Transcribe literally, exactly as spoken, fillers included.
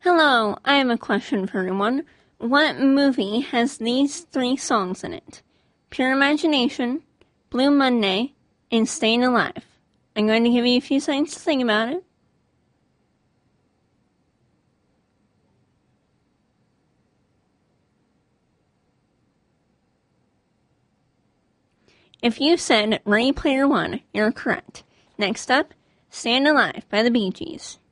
Hello, I have a question for everyone. What movie has these three songs in it? Pure Imagination, Blue Monday, and Staying Alive. I'm going to give you a few seconds to think about it. If you said Ready Player One, you're correct. Next up, Staying Alive by the Bee Gees.